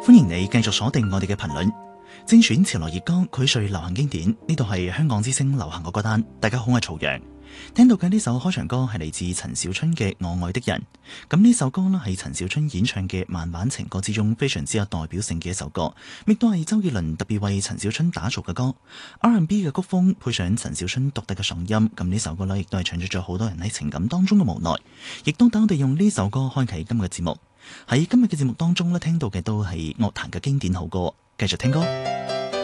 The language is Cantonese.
歡迎你繼續鎖定我哋嘅頻率，精選潮流熱歌，膾萃流行經典。呢度係香港之聲流行歌單。大家好，我係曹陽。聽到嘅呢首開場歌係嚟自陳小春嘅《我愛的人》。咁呢首歌呢係陳小春演唱嘅慢板情歌之中非常之有代表性嘅一首歌，亦都係周杰倫特別為陳小春打造嘅歌。R&B 嘅曲風配上陳小春獨特嘅嗓音，咁呢首歌呢亦都係唱出咗好多人喺情感當中嘅無奈，亦都等我哋用呢首歌開啟今日嘅節目。喺今日嘅節目當中咧，聽到嘅都係樂壇嘅經典好歌，繼續聽歌。